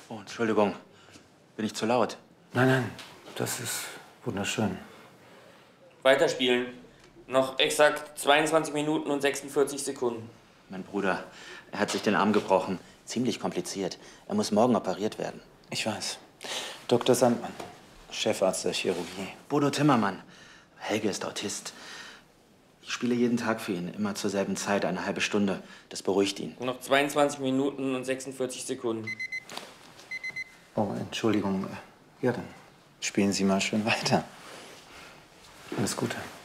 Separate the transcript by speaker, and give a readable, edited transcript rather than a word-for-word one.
Speaker 1: Oh, Entschuldigung. Bin ich zu laut?
Speaker 2: Nein, nein, das ist wunderschön.
Speaker 3: Weiterspielen. Noch exakt 22 Minuten und 46 Sekunden.
Speaker 1: Mein Bruder, er hat sich den Arm gebrochen. Ziemlich kompliziert. Er muss morgen operiert werden.
Speaker 2: Ich weiß. Dr. Sandmann, Chefarzt der Chirurgie.
Speaker 1: Bodo Timmermann. Helge ist Autist. Ich spiele jeden Tag für ihn, immer zur selben Zeit, eine halbe Stunde. Das beruhigt ihn.
Speaker 3: Noch 22 Minuten und 46 Sekunden.
Speaker 2: Oh, Entschuldigung. Ja, dann spielen Sie mal schön weiter. Alles Gute.